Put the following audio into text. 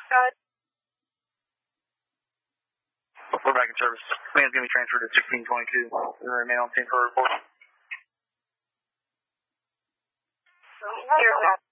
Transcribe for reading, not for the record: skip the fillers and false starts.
Got it. We're back in service. Command's going to be transferred to 1622. We'll remain on scene for a report. Here,